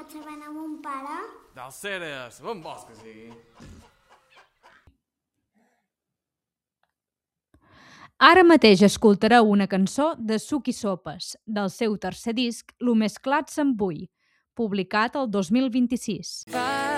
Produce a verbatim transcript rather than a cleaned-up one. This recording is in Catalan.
observant amb un pare. D'Alceres, on vols que sigui? Ara mateix escoltareu una cançó de Suc i Sopes, del seu tercer disc Lo més clar se'n vull, publicat el dos mil vint-i-sis.